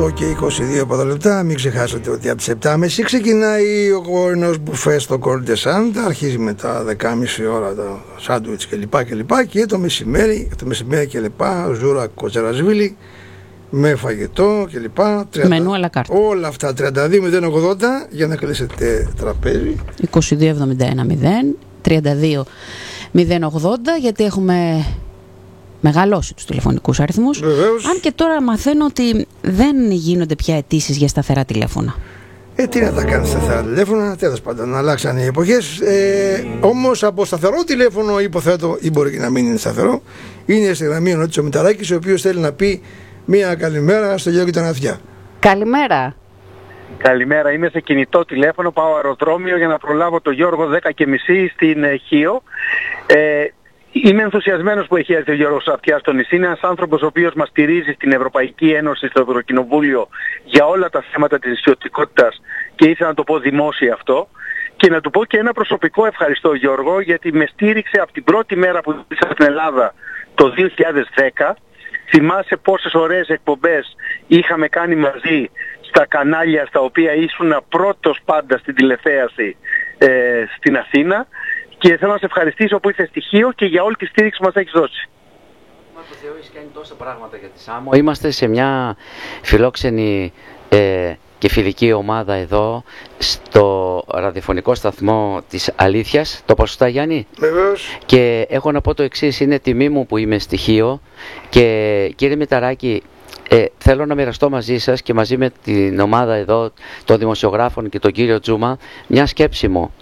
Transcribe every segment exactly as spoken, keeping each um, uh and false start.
οκτώ και είκοσι δύο πρώτα λεπτά. Μην ξεχάσετε ότι από τις επτά και μισή ξεκινάει ο κορινός μπουφέ στο Κορντεσάντ. Αρχίζει μετά δέκα και μισή ώρα το σάντουιτς κλπ. Και, και, και το μεσημέρι, το μεσημέρι και λοιπά, Ζούρα Κοτσερασβίλη με φαγητό κλπ. Μενού αλα κάρτα. Όλα αυτά τριάντα δύο μηδέν ογδόντα για να κλείσετε τραπέζι. είκοσι δύο εβδομήντα ένα μηδέν τριάντα δύο μηδέν ογδόντα, γιατί έχουμε μεγαλώσει τους τηλεφωνικούς αριθμούς. Βεβαίως. Αν και τώρα μαθαίνω ότι δεν γίνονται πια αιτήσεις για σταθερά τηλέφωνα. Ε, τι να τα κάνει σταθερά τηλέφωνα, τέλος πάντων, αλλάξαν οι εποχές. Ε, όμως από σταθερό τηλέφωνο, υποθέτω, ή μπορεί και να μην είναι σταθερό, είναι στη γραμμή ο Νότης ο Μηταράκης, ο οποίος θέλει να πει μία καλημέρα στο Γιώργο Ταναθιά. Καλημέρα. Καλημέρα, είμαι σε κινητό τηλέφωνο, πάω αεροδρόμιο για να προλάβω το Γιώργο δέκα και μισή στην ε, Χίο. Ε, Είμαι ενθουσιασμένος που έχει έρθει ο Γιώργος Αυτιάς στο νησί. Είναι ένας άνθρωπος ο οποίος μας στηρίζει στην Ευρωπαϊκή Ένωση, στο Ευρωκοινοβούλιο για όλα τα θέματα της ισιωτικότητας και ήθελα να το πω δημόσια αυτό. Και να του πω και ένα προσωπικό ευχαριστώ, Γιώργο, γιατί με στήριξε από την πρώτη μέρα που ήρθα στην Ελλάδα το δύο χιλιάδες δέκα. Θυμάσαι πόσες ωραίες εκπομπές είχαμε κάνει μαζί στα κανάλια στα οποία ήσουν πρώτος πάντα στην τηλεθέαση ε, στην Αθήνα. Και θέλω να σε ευχαριστήσω που ήρθες στοιχείο και για όλη τη στήριξη που μας έχεις δώσει. Μα το Θεό έχει κάνει τόσα πράγματα για τη Σάμο. Είμαστε σε μια φιλόξενη ε, και φιλική ομάδα εδώ στο ραδιοφωνικό σταθμό της Αλήθειας. Το πω σωστά, Γιάννη? Βεβαίως. Και έχω να πω το εξής, είναι τιμή μου που είμαι στοιχείο και κύριε Μηταράκη, Ε, θέλω να μοιραστώ μαζί σας και μαζί με την ομάδα εδώ των δημοσιογράφων και τον κύριο Τζούμα μια σκέψη μου.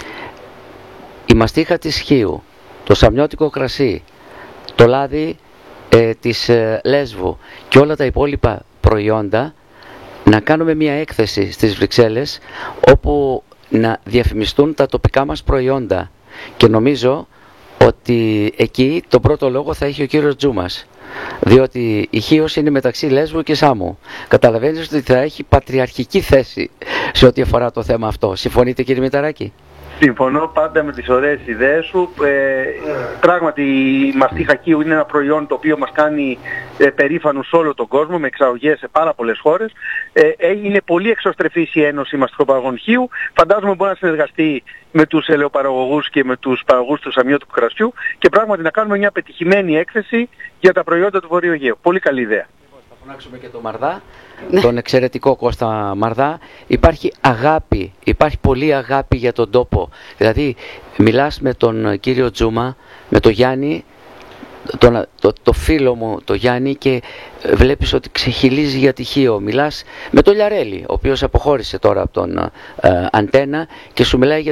Η μαστίχα της Χίου, το σαμιώτικο κρασί, το λάδι ε, της ε, Λέσβου και όλα τα υπόλοιπα προϊόντα, να κάνουμε μια έκθεση στις Βρυξέλλες όπου να διαφημιστούν τα τοπικά μας προϊόντα, και νομίζω ότι εκεί τον πρώτο λόγο θα έχει ο κύριος Τζούμας, διότι η Χίος είναι μεταξύ Λέσβου και Σάμου. Καταλαβαίνεις ότι θα έχει πατριαρχική θέση σε ό,τι αφορά το θέμα αυτό. Συμφωνείτε, κύριε Μηταράκη? Συμφωνώ πάντα με τις ωραίες ιδέες σου. Ε, πράγματι η μαστίχα Χίου είναι ένα προϊόν το οποίο μας κάνει ε, περήφανους σε όλο τον κόσμο, με εξαγωγές σε πάρα πολλές χώρες. Ε, είναι πολύ εξωστρεφής η Ένωση Μαστιχοπαραγωγών Χίου. Φαντάζομαι μπορεί να συνεργαστεί με τους ελαιοπαραγωγούς και με τους παραγωγούς του σαμιώτικου κρασιού και πράγματι να κάνουμε μια πετυχημένη έκθεση για τα προϊόντα του Βορείου Αιγαίου. Πολύ καλή ιδέα. Θα φωνάξουμε και τον Μαρδά, τον εξαιρετικό Κώστα Μαρδά. Υπάρχει αγάπη, υπάρχει πολύ αγάπη για τον τόπο. Δηλαδή μιλάς με τον κύριο Τζούμα, με τον Γιάννη, το, το, το φίλο μου το Γιάννη, και βλέπεις ότι ξεχυλίζει για τυχείο. Μιλάς με τον Λιαρέλη, ο οποίος αποχώρησε τώρα από τον ε, Αντένα, και σου μιλάει για